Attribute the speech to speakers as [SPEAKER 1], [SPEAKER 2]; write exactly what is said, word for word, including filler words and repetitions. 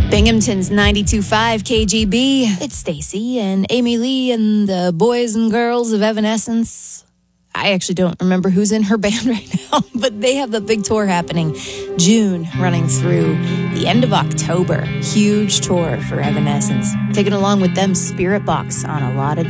[SPEAKER 1] Binghamton's ninety-two point five K G B. It's Stacy and Amy Lee and the boys and girls of Evanescence. I actually don't remember who's in her band right now, but they have the big tour happening June, running through the end of October. Huge tour for Evanescence. Taking along with them Spirit Box on a lot of